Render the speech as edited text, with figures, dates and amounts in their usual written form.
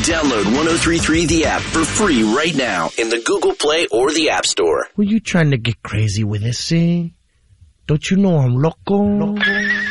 Download 103.3 the app for free right now in the Google Play or the App Store. Were you trying to get crazy with this, eh? Don't you know I'm loco?